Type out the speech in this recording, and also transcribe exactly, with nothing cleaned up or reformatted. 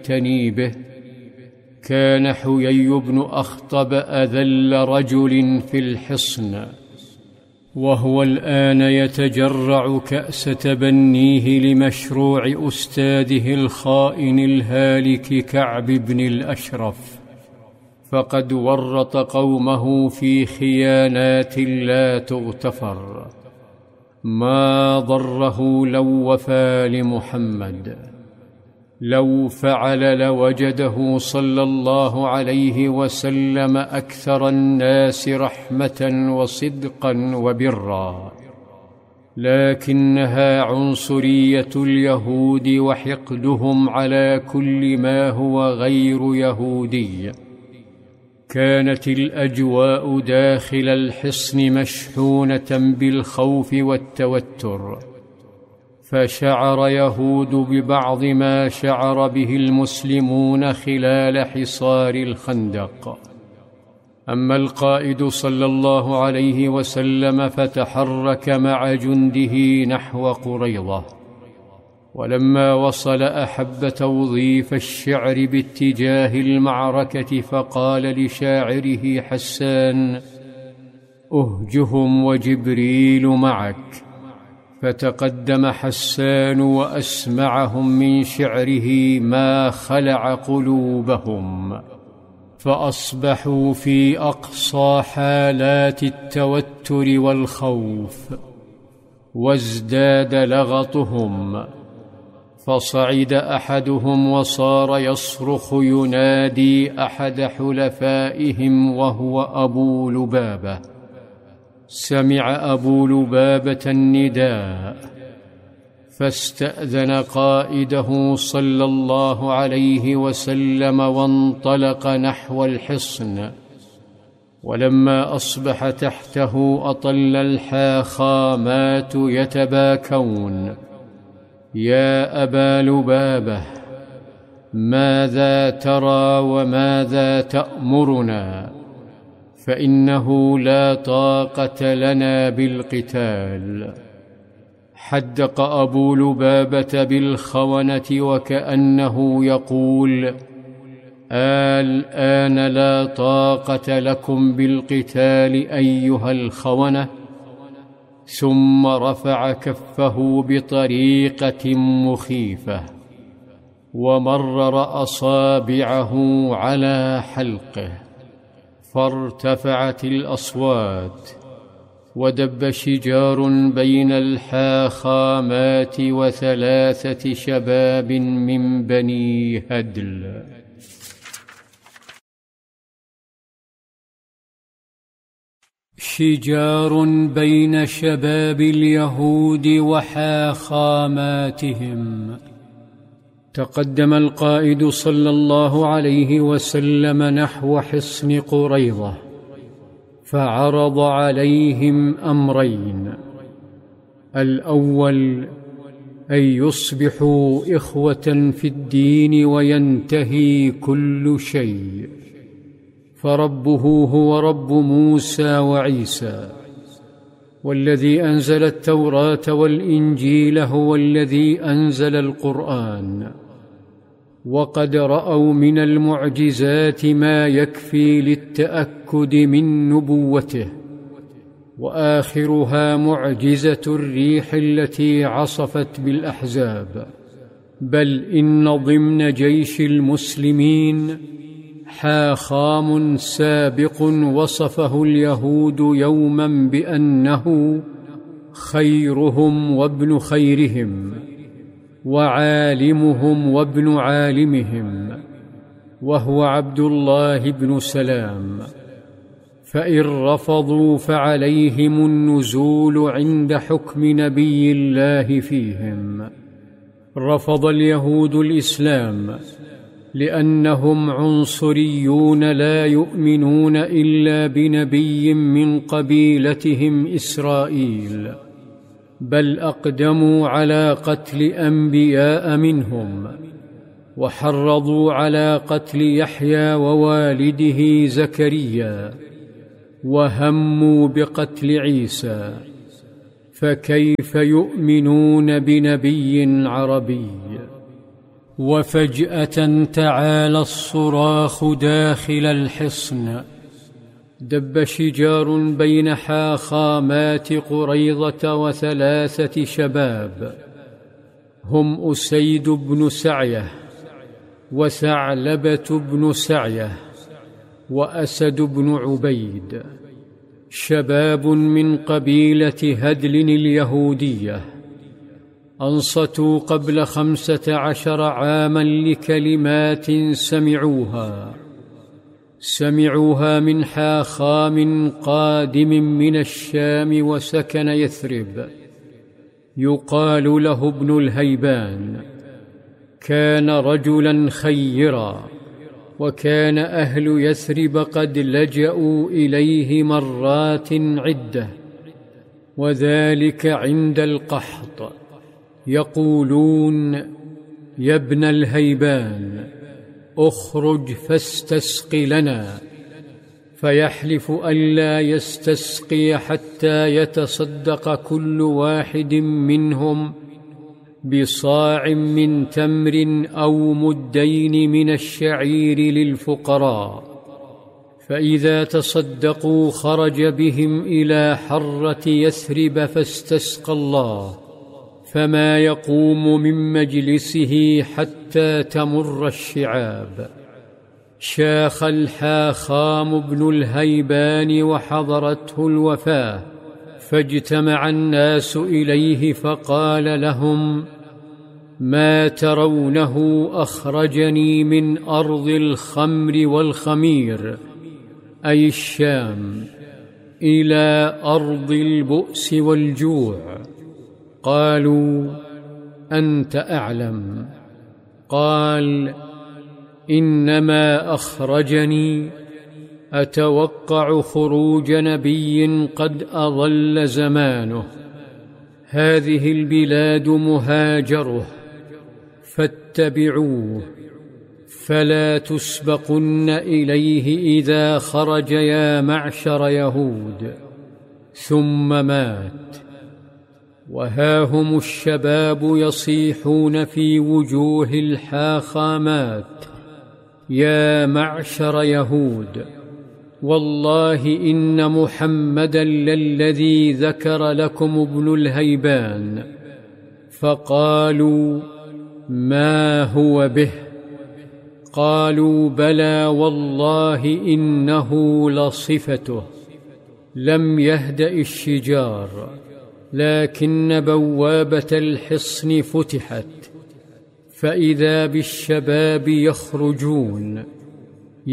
يعتني به. كان حيي بن أخطب أذل رجل في الحصن، وهو الآن يتجرع كأس تبنيه لمشروع أستاذه الخائن الهالك كعب بن الأشرف، فقد ورط قومه في خيانات لا تغتفر. ما ضره لو وفى لمحمد، لو فعل لوجده صلى الله عليه وسلم أكثر الناس رحمة وصدقا وبرا، لكنها عنصرية اليهود وحقدهم على كل ما هو غير يهودي. كانت الأجواء داخل الحصن مشحونة بالخوف والتوتر، فشعر يهود ببعض ما شعر به المسلمون خلال حصار الخندق. أما القائد صلى الله عليه وسلم فتحرك مع جنده نحو قريظة، ولما وصل أحب توظيف الشعر باتجاه المعركة، فقال لشاعره حسان: أهجهم وجبريل معك. فتقدم حسان وأسمعهم من شعره ما خلع قلوبهم، فأصبحوا في أقصى حالات التوتر والخوف، وازداد لغطهم. فصعد أحدهم وصار يصرخ ينادي أحد حلفائهم وهو أبو لبابة. سمع أبو لبابة النداء، فاستأذن قائده صلى الله عليه وسلم وانطلق نحو الحصن. ولما أصبح تحته أطل الحاخامات يتباكون: يا أبا لبابة، ماذا ترى وماذا تأمرنا؟ فإنه لا طاقة لنا بالقتال. حدق أبو لبابة بالخونة وكأنه يقول: الآن لا طاقة لكم بالقتال أيها الخونة؟ ثم رفع كفه بطريقة مخيفة ومرر أصابعه على حلقه، فارتفعت الأصوات، ودب شجار بين الحاخامات وثلاثة شباب من بني هدل. شجار بين شباب اليهود وحاخاماتهم. تقدم القائد صلى الله عليه وسلم نحو حصن قريظة، فعرض عليهم أمرين: الأول أن يصبحوا إخوة في الدين وينتهي كل شيء، فربه هو رب موسى وعيسى، والذي أنزل التوراة والإنجيل هو الذي أنزل القرآن، وقد رأوا من المعجزات ما يكفي للتأكد من نبوته، وآخرها معجزة الريح التي عصفت بالأحزاب. بل إن ضمن جيش المسلمين حاخام سابق وصفه اليهود يوما بأنه خيرهم وابن خيرهم وعالمهم وابن عالمهم، وهو عبد الله بن سلام. فإن رفضوا فعليهم النزول عند حكم نبي الله فيهم. رفض اليهود الإسلام لأنهم عنصريون لا يؤمنون إلا بنبي من قبيلتهم إسرائيل، بل أقدموا على قتل أنبياء منهم، وحرضوا على قتل يحيى ووالده زكريا، وهموا بقتل عيسى. فكيف يؤمنون بنبي عربي؟ وفجأة تعالى الصراخ داخل الحصن. دب شجار بين حاخامات قريظة وثلاثة شباب هم أسيد بن سعية وثعلبة بن سعية وأسد بن عبيد، شباب من قبيلة هدل اليهودية، أنصتوا قبل خمسة عشر عاما لكلمات سمعوها سمعوها من حاخام قادم من الشام وسكن يثرب، يقال له ابن الهيبان. كان رجلا خيرا، وكان أهل يثرب قد لجأوا إليه مرات عدة، وذلك عند القحط، يقولون: يا ابن الهيبان اخرج فاستسق لنا، فيحلف ألا يستسقي حتى يتصدق كل واحد منهم بصاع من تمر أو مدين من الشعير للفقراء. فإذا تصدقوا خرج بهم إلى حرة يثرب فاستسقى الله، فما يقوم من مجلسه حتى تمر الشعاب. شاخ الحاخام بن الهيبان وحضرته الوفاة، فاجتمع الناس إليه فقال لهم: ما ترونه أخرجني من أرض الخمر والخمير، أي الشام، إلى أرض البؤس والجوع. قالوا: أنت أعلم. قال: إنما أخرجني أتوقع خروج نبي قد أضل زمانه، هذه البلاد مهاجره، فاتبعوه، فلا تسبقن إليه إذا خرج يا معشر يهود. ثم مات. وها هم الشباب يصيحون في وجوه الحاخامات: يا معشر يهود، والله إن محمدا للذي ذكر لكم ابن الهيبان. فقالوا: ما هو به؟ قالوا: بلى والله إنه لصفته. لم يهدأ الشجار، لكن بوابة الحصن فتحت، فإذا بالشباب يخرجون